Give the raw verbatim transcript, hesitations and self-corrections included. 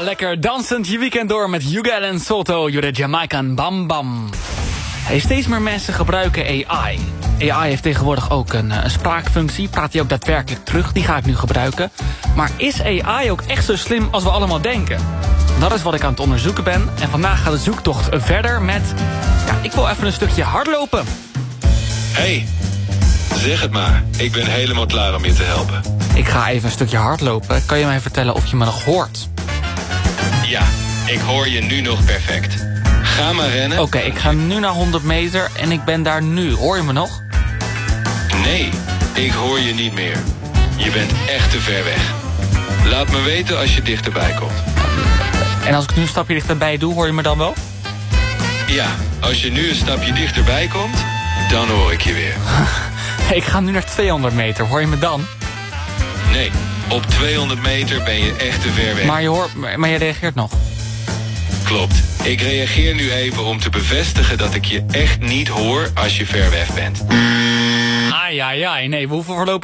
lekker dansend je weekend door met Yugal en Soto, you're the Jamaican Bam Bam. Hey, steeds meer mensen gebruiken A I. A I heeft tegenwoordig ook een, een spraakfunctie. Praat hij ook daadwerkelijk terug? Die ga ik nu gebruiken. Maar is A I ook echt zo slim als we allemaal denken? Dat is wat ik aan het onderzoeken ben. En vandaag gaat de zoektocht verder met... Ja, ik wil even een stukje hardlopen. Hey, zeg het maar. Ik ben helemaal klaar om je te helpen. Ik ga even een stukje hardlopen. Kan je mij vertellen of je me nog hoort? Ja, ik hoor je nu nog perfect. Ga maar rennen. Oké, okay, ik ga nu naar honderd meter en ik ben daar nu. Hoor je me nog? Nee, ik hoor je niet meer. Je bent echt te ver weg. Laat me weten als je dichterbij komt. En als ik nu een stapje dichterbij doe, hoor je me dan wel? Ja, als je nu een stapje dichterbij komt, dan hoor ik je weer. Ik ga nu naar tweehonderd meter, hoor je me dan? Nee, op tweehonderd meter ben je echt te ver weg. Maar je, hoort, maar je reageert nog. Klopt. Ik reageer nu even om te bevestigen dat ik je echt niet hoor als je ver weg bent. Ai, ai, ai. Nee, we hoeven voorlopig